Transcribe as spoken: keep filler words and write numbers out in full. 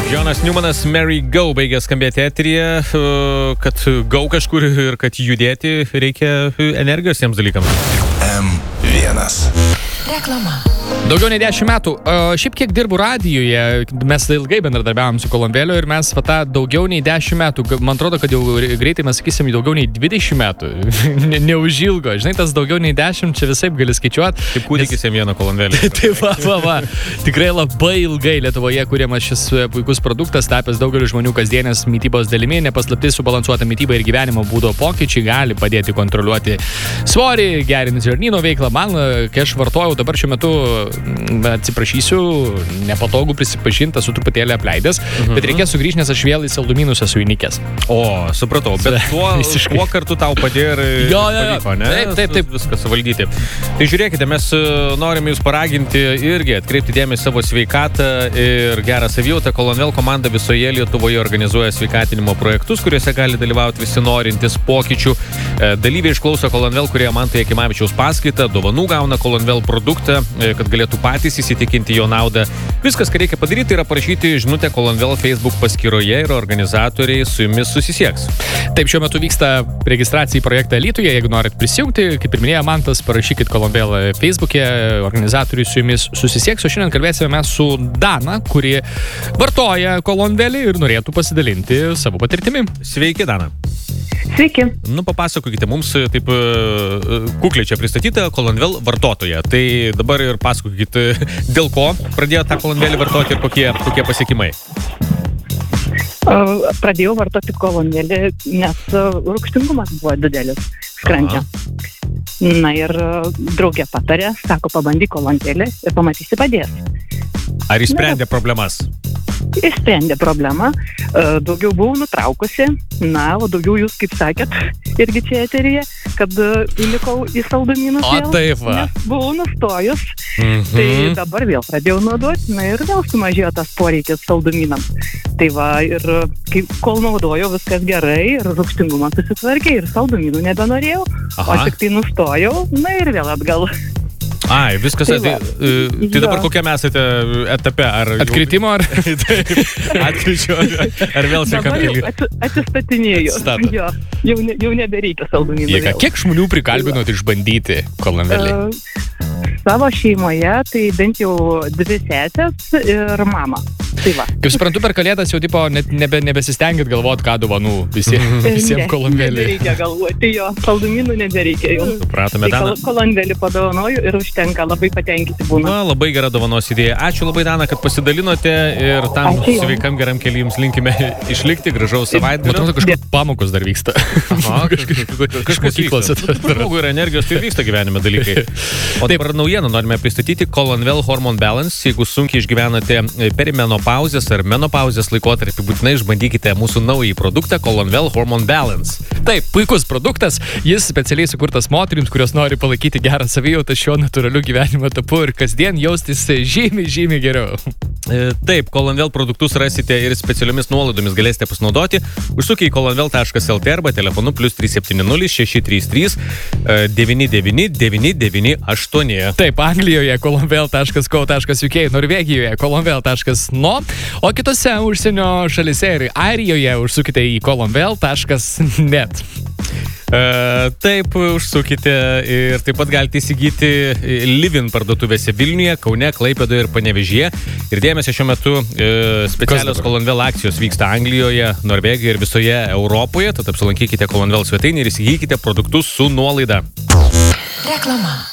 Jonas Newmanas Mary Go baigė skambėti eteryje, kad go kažkur ir kad judėti reikia energijos tiems dalykams. M vienas. Reklama. Daugiau nei dešimt metų. Šiaip kiek dirbu radijuje, mes ilgai bendradarbiavom su Kolonvėliu ir mes va tą daugiau nei dešimt metų, man atrodo, kad jau greitai mes sakysim daugiau nei dvidešimt metų. ne, neužilgo. Žinai, tas daugiau nei dešimt, čia visaip gali skaičiuoti. Kaip kūdikis jam vieno Kolonvėlį. Tai va, va, va. Tikrai labai ilgai Lietuvoje kuriamas šis puikus produktas, tapęs daugeliu žmonių kasdienės mitybos dalimi, nepaslaptis subalansuota mityba ir gyvenimo būdo pokyčiai gali padėti kontroliuoti svorį, gerinti žarnyno veiklą. Man, kai aš vartojau, dabar šiuo metu atsiprašysiu, nepatogu prisipažinti, esu truputėlį apleidęs, uh-huh. bet reikės sugrįžti, nes aš vėl į saldumynus esu įnikęs. O, supratau, bet tuo, tuo kartu tau padėjo ir jo, jo, jo. pavyko, ne? Taip, taip, taip. Viską suvaldyti. Tai žiūrėkite, mes norime jūs paraginti irgi atkreipti dėmesį savo sveikatą ir gerą savijautą. Kolonvel komanda visoje Lietuvoje organizuoja sveikatinimo projektus, kuriuose gali dalyvauti visi norintys pokyčių. Dalyviai išklauso Kolonvel, kurie Manto Jakimavičiaus paskaitą, dovanų gauna Kolonvel produktą, kad galėtų patys įsitikinti jo naudą. Viskas, ką reikia padaryti, yra parašyti žinutę Kolonvel Facebook paskyroje ir organizatoriai su jumis susisieks. Taip, šiuo metu vyksta registracija į projektą Alytuje. Jeigu norit prisijungti, kaip ir minėjo Mantas, parašykit Kolonvel Facebook'e, organizatoriai su jumis susisieks. O šiandien kalbėsime mes su Dana, kuri vartoja Kolonvelį ir norėtų pasidalinti savo patirtimi. Sveiki, Dana. Sveiki. Nu, papasakokite mums, taip kukliai čia pristatyta Kolonvel vartotoja. Tai dabar ir pasakokite, dėl ko pradėjo tą Kolonvelį vartoti ir kokie, kokie pasiekimai. Pradėjau vartoti Kolonvelį, nes rūgštingumas buvo didelis skrandžio. Na ir draugė patarė, sako, pabandyk Kolonvelį ir pamatysi padės. Ar išsprendė Na, problemas? Išsprendė problemą, daugiau buvau nutraukusi, na, o daugiau jūs, kaip sakėt, irgi čia eteryje, kad įlikau į saldumynus vėl, nes buvau nustojus, mhm. tai dabar vėl pradėjau naudoti, na ir vėl sumažėjo tas poreikis saldumynams. Tai va, ir kai, kol naudojau, viskas gerai, ir rūgštingumas susitvarkė, ir saldumynų nebenorėjau, Aha. o tik tai nustojau, na ir vėl atgal. Ai, viskas, tai, tai, tai, tai dabar kokiam esate etape? Ar atkritimo ar? Atkričio, ar, ar vėl sekam keli? Dabar atsistatinėjau. Jo, jau, ne, jau nebereikia saldumynų vėl. Kiek žmonių prikalbinot išbandyti Kolonvelį? Uh, savo šeimoje, tai bent jau dvi sesės ir mama. Tai va. Kaip suprantu, per kalėdas jau tipo net nebe, nebesistengit galvoti, ką dovanų visie, visiems Kolonvelį. Nebereikia galvoti, jo, saldumynų nebereikia jau. Supratome, tai Dana. Kolonvelį padovanoju ir užtenka, labai patenkinti būna. Na, labai gera dovanos idėja. Ačiū labai, Dana, kad pasidalinote ir tam Ačiū, sveikam geram keliui jums linkime išlikti, gražaus savaitgalio. Matau, kažkur pamokos dar vyksta. Aha, kažkas vyksta. Draugų ir energijos, tai vyksta gyvenime dalykai. O dabar naujieną norime pristatyti Kolonvel Hormone Balance. Jeigu sunkiai išgyvenate perimenopauzės ar menopauzės laikotarpį, būtinai išbandykite mūsų naują produktą Kolonvel Hormone Balance. Taip, puikus produktas. Jis specialiai sukurtas moterims, kurios nori palaikyti gerą savijautą šiuo natūraliu gyvenimo etapu ir kasdien jaustis žymiai, žymiai geriau. Taip, Kolonvel produktus rasite ir specialiomis nuolaidomis galėsite pasinaudoti. Užsukę į kolonvel taškas el tė arba telefonu plus trys septyni nulis šeši trys trys devyni devyni devyni devyni aštuoni. Taip, Anglijoje kolonvel taškas co taškas uk, Norvegijoje kolonvel taškas no, o kitose užsienio šalyse ir Airijoje užsukite į kolonvel taškas net. Uh, taip, užsukite ir taip pat galite įsigyti Livin parduotuvėse Vilniuje, Kaune, Klaipėdoje ir Panevėžyje. Ir dėmesio šiuo metu uh, specialios Kolonvel akcijos vyksta Anglijoje, Norvegijoje ir visoje Europoje. Tad apsilankykite Kolonvel svetainį ir įsigykite produktus su nuolaida. Reklama.